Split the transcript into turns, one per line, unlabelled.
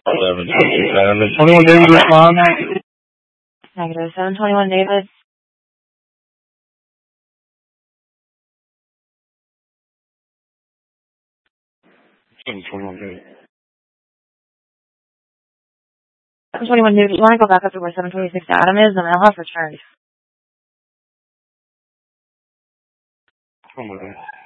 721 David, respond.
Negative. 721 David.
David.
721 David, you want to go back up to where 726 Adam is? The mail has returned.
Oh my God.